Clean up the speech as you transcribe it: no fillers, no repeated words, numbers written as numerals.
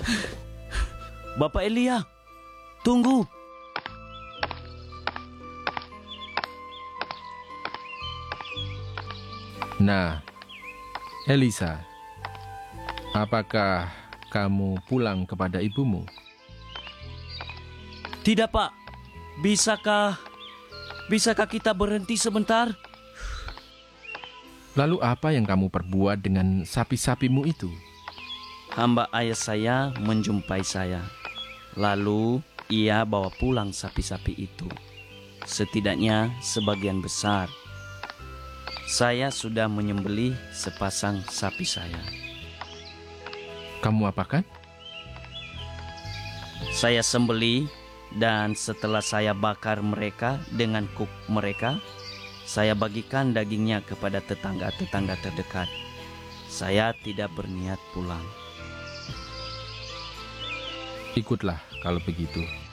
Bapak Elia, tunggu. Nah, Elisa, apakah kamu pulang kepada ibumu? Tidak, Pak. Bisakah kita berhenti sebentar? Lalu apa yang kamu perbuat dengan sapi-sapimu itu? Hamba ayah saya menjumpai saya. Lalu ia bawa pulang sapi-sapi itu. Setidaknya sebagian besar. Saya sudah menyembelih sepasang sapi saya. Kamu apakan? Saya sembelih dan setelah saya bakar mereka dengan kuk mereka, saya bagikan dagingnya kepada tetangga-tetangga terdekat. Saya tidak berniat pulang. Ikutlah kalau begitu.